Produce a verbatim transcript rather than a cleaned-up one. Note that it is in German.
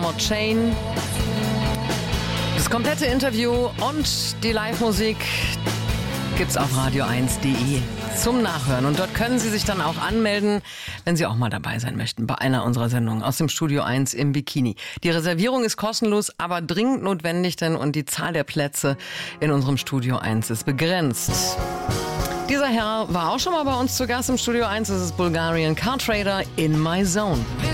More Chain. Das komplette Interview und die Live-Musik gibt's auf radio eins punkt de zum Nachhören. Und dort können Sie sich dann auch anmelden, wenn Sie auch mal dabei sein möchten bei einer unserer Sendungen aus dem Studio eins im Bikini. Die Reservierung ist kostenlos, aber dringend notwendig, denn und die Zahl der Plätze in unserem Studio eins ist begrenzt. Dieser Herr war auch schon mal bei uns zu Gast im Studio eins. Das ist Bulgarian Car Trader, In My Zone.